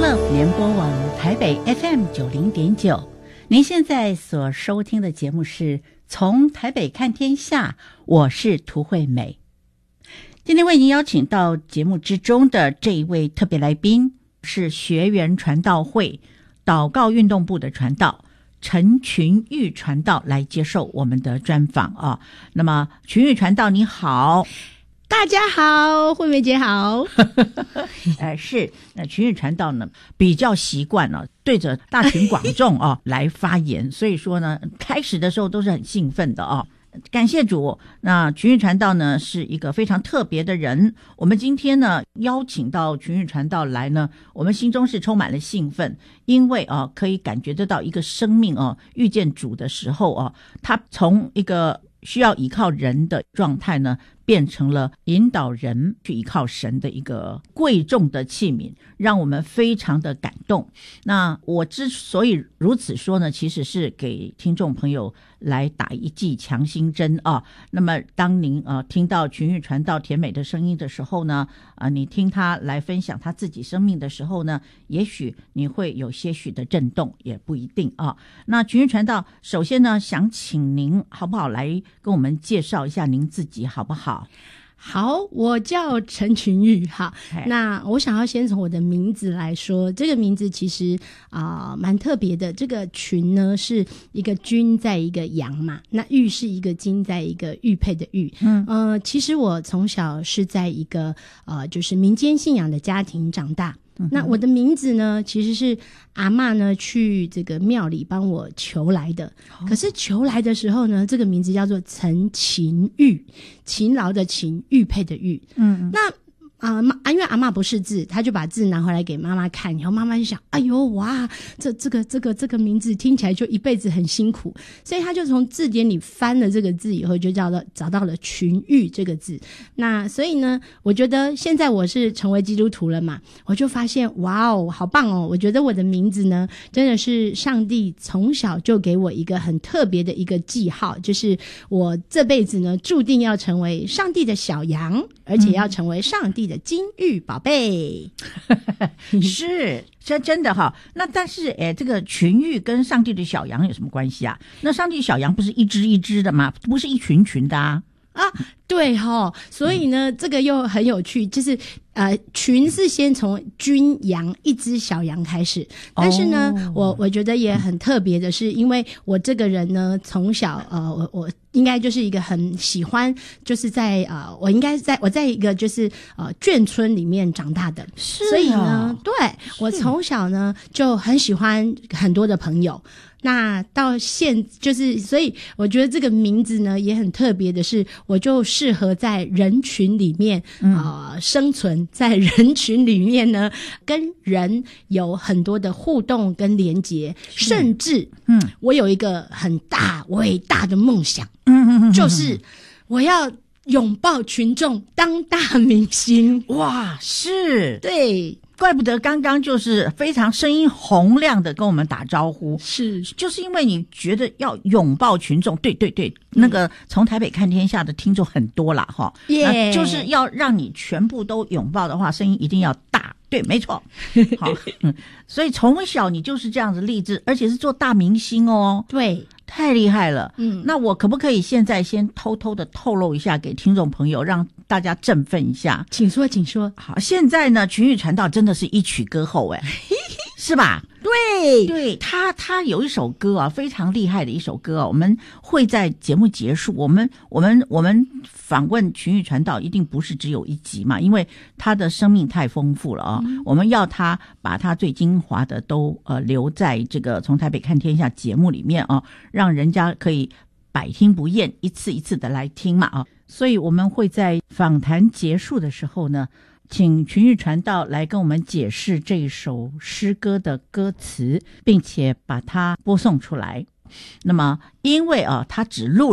乐联播网台北 FM90.9，您现在所收听的节目是从台北看天下，我是涂惠美。今天为您邀请到节目之中的这一位特别来宾是学园传道会祷告运动部的传道陈群玉传道来接受我们的专访啊。那么群玉传道你好。 大家好，惠美姐好。 是那群玉传道呢比较习惯了对着大群广众来发言，所以说呢开始的时候都是很兴奋的感谢主，那群玉传道呢是一个非常特别的人。我们今天呢邀请到群玉传道来呢，我们心中是充满了兴奋，因为可以感觉得到一个生命遇见主的时候他从一个需要依靠人的状态呢，变成了引导人去依靠神的一个贵重的器皿，让我们非常的感动。那我之所以如此说呢，其实是给听众朋友来打一剂强心针那么当您听到群玉传道甜美的声音的时候呢，你听他来分享他自己生命的时候呢，也许你会有些许的震动，也不一定那群玉传道首先呢，想请您好不好来跟我们介绍一下您自己好不好？ 好，我叫陈群玉。好，那我想要先从我的名字来说，这个名字其实蛮特别的。这个群呢是一个君在一个羊嘛，那玉是一个金在一个玉佩的玉。其实我从小是在一个就是民间信仰的家庭长大。那我的名字呢其实是阿嬷呢去这个庙里帮我求来的。可是求来的时候呢，这个名字叫做陈勤玉，勤劳的勤，玉佩的玉。那因为阿嬷不识字，她就把字拿回来给妈妈看，然后妈妈就想，哎呦哇，这个名字听起来就一辈子很辛苦，所以她就从字典里翻了这个字以后，就找到了群玉这个字。那所以呢，我觉得现在我是成为基督徒了嘛，我就发现哇哦，好棒哦！我觉得我的名字呢，真的是上帝从小就给我一个很特别的一个记号，就是我这辈子呢，注定要成为上帝的小羊，而且要成为上帝的金玉宝贝。 是真的那但是这个群玉跟上帝的小羊有什么关系啊？那上帝小羊不是一只一只的吗？不是一群群的对所以呢这个又很有趣，就是群是先从君羊一只小羊开始，但是呢我觉得也很特别的是，因为我这个人呢从小我应该就是一个很喜欢，就是在我在一个就是眷村里面长大的，所以呢对我从小呢就很喜欢很多的朋友。那到就是所以我觉得这个名字呢也很特别的是，我就适合在人群里面生存，在人群里面呢跟人有很多的互动跟连结，甚至我有一个很大伟大的梦想，就是我要拥抱群众，当大明星。哇， 是， 对， 怪不得刚刚就是非常声音洪亮的跟我们打招呼， 是就是因为你觉得要拥抱群众。对，那个从台北看天下的听众很多啦那就是要让你全部都拥抱的话，声音一定要大。对，没错。好所以从小你就是这样子立志，而且是做大明星对， 太厉害了。那我可不可以现在先偷偷的透露一下给听众朋友，让大家振奋一下？ 请说。 好，现在呢群玉传道真的是一曲歌后是吧？对，他有一首歌非常厉害的一首歌我们会在节目结束，我们访问群玉传道一定不是只有一集嘛，因为他的生命太丰富了我们要他把他最精华的都留在这个从台北看天下节目里面让人家可以百听不厌，一次一次的来听嘛所以我们会在访谈结束的时候呢，请群玉传道来跟我们解释这首诗歌的歌词，并且把它播送出来。那么因为他只录了